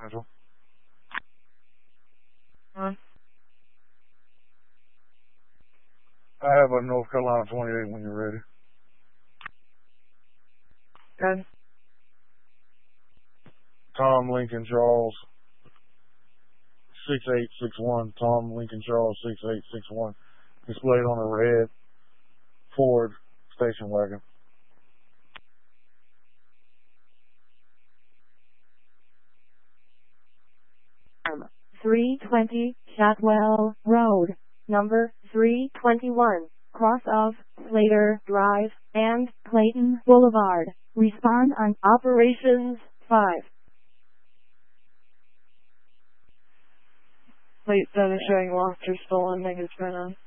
Central. Huh? I have a North Carolina 28 when you're ready. Good. Tom Lincoln Charles 6861. Tom Lincoln Charles 6861. Displayed on a red Ford station wagon. 320 Shotwell Road, number 321, cross of Slater Drive and Clayton Boulevard. Respond on Operations 5. Plate 7 showing lost or stolen, negative turn on.